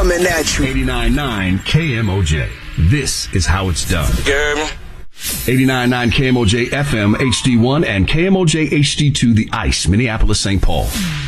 coming at you. 89.9 KMOJ. This is how it's done. 89.9 KMOJ FM HD1 and KMOJ HD2 The Ice, Minneapolis, St. Paul.